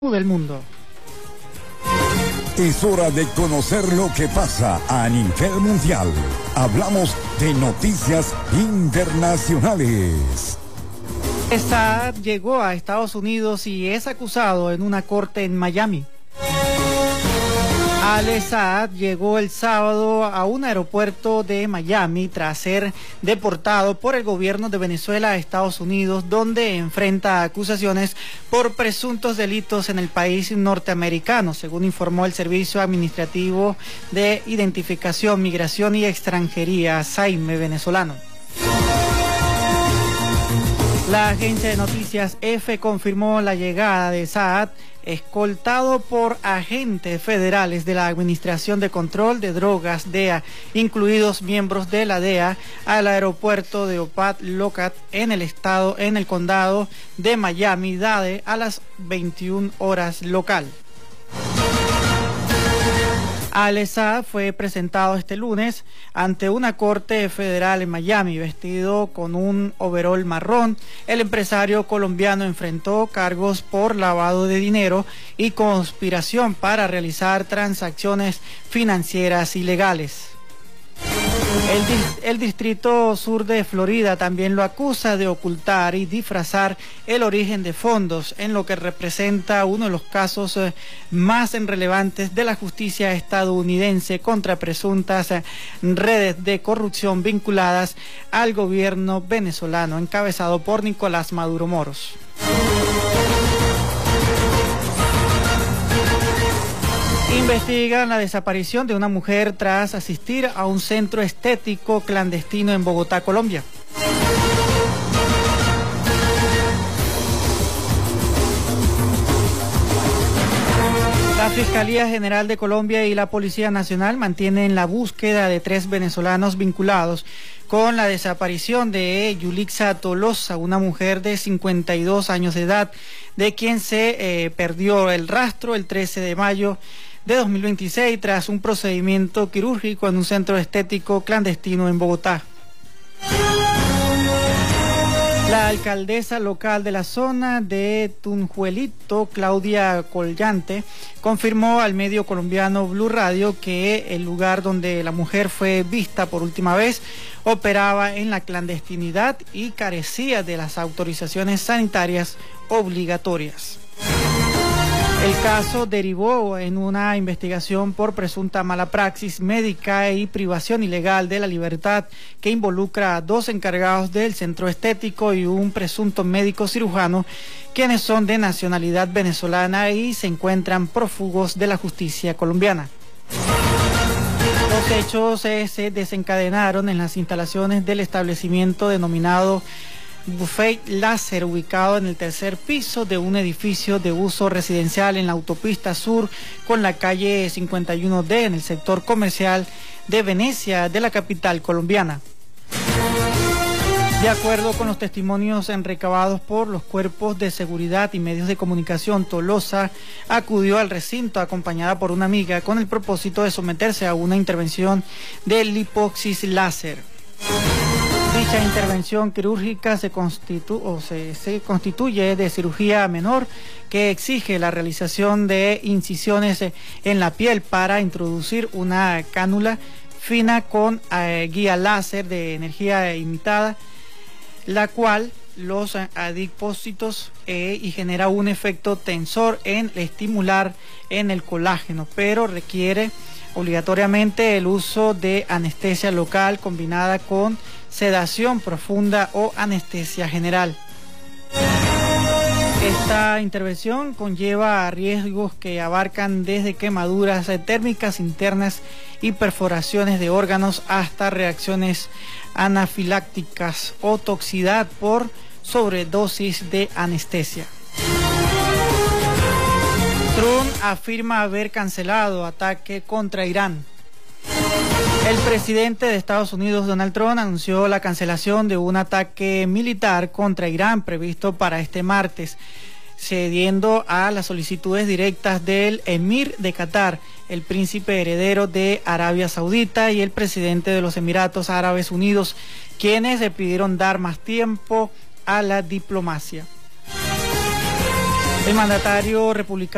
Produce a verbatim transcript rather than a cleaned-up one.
del mundo. Es hora de conocer lo que pasa a nivel mundial. Hablamos de noticias internacionales. Saad llegó a Estados Unidos y es acusado en una corte en Miami. Ale Saad llegó el sábado a un aeropuerto de Miami tras ser deportado por el gobierno de Venezuela a Estados Unidos, donde enfrenta acusaciones por presuntos delitos en el país norteamericano, según informó el Servicio Administrativo de Identificación, Migración y Extranjería, SAIME venezolano. La agencia de noticias EFE confirmó la llegada de Saad, escoltado por agentes federales de la Administración de Control de Drogas, D E A, incluidos miembros de la D E A, al aeropuerto de Opat-Locust en el estado, en el condado de Miami-Dade, a las veintiuna horas local. Ale Saad fue presentado este lunes ante una corte federal en Miami, vestido con un overol marrón. El empresario colombiano enfrentó cargos por lavado de dinero y conspiración para realizar transacciones financieras ilegales. El, el Distrito Sur de Florida también lo acusa de ocultar y disfrazar el origen de fondos, en lo que representa uno de los casos eh, más relevantes de la justicia estadounidense contra presuntas eh, redes de corrupción vinculadas al gobierno venezolano encabezado por Nicolás Maduro Moros. Investigan la desaparición de una mujer tras asistir a un centro estético clandestino en Bogotá, Colombia. La Fiscalía General de Colombia y la Policía Nacional mantienen la búsqueda de tres venezolanos vinculados con la desaparición de Yulixa Tolosa, una mujer de cincuenta y dos años de edad, de quien se eh, perdió el rastro el trece de mayo de dos mil veintiséis tras un procedimiento quirúrgico en un centro estético clandestino en Bogotá. La alcaldesa local de la zona de Tunjuelito, Claudia Collante, confirmó al medio colombiano Blue Radio que el lugar donde la mujer fue vista por última vez operaba en la clandestinidad y carecía de las autorizaciones sanitarias obligatorias. El caso derivó en una investigación por presunta mala praxis médica y privación ilegal de la libertad que involucra a dos encargados del centro estético y un presunto médico cirujano, quienes son de nacionalidad venezolana y se encuentran prófugos de la justicia colombiana. Los hechos eh, se desencadenaron en las instalaciones del establecimiento denominado Buffet Láser, ubicado en el tercer piso de un edificio de uso residencial en la autopista sur con la calle cincuenta y uno D en el sector comercial de Venecia de la capital colombiana. De acuerdo con los testimonios recabados por los cuerpos de seguridad y medios de comunicación, Tolosa acudió al recinto acompañada por una amiga con el propósito de someterse a una intervención de lipoxis láser. Dicha intervención quirúrgica se, constitu o se, se constituye de cirugía menor que exige la realización de incisiones en la piel para introducir una cánula fina con eh, guía láser de energía imitada, la cual los adipócitos eh, y genera un efecto tensor en estimular en el colágeno, pero requiere obligatoriamente el uso de anestesia local combinada con sedación profunda o anestesia general. Esta intervención conlleva riesgos que abarcan desde quemaduras térmicas internas y perforaciones de órganos hasta reacciones anafilácticas o toxicidad por sobredosis de anestesia. Trump afirma haber cancelado ataque contra Irán. El presidente de Estados Unidos, Donald Trump, anunció la cancelación de un ataque militar contra Irán previsto para este martes, cediendo a las solicitudes directas del emir de Qatar, el príncipe heredero de Arabia Saudita y el presidente de los Emiratos Árabes Unidos, quienes le pidieron dar más tiempo a la diplomacia. El mandatario republicano